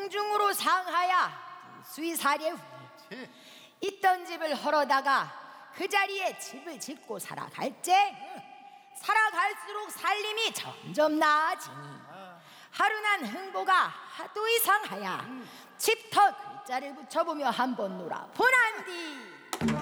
공중으로 상하야 수의사례 후 있던 집을 헐어다가 그 자리에 집을 짓고 살아갈째 살아갈수록 살림이 점점 나아지니 하루난 흥보가 하도 이상하야 집터 글자를 붙여보며 한번 놀아보란디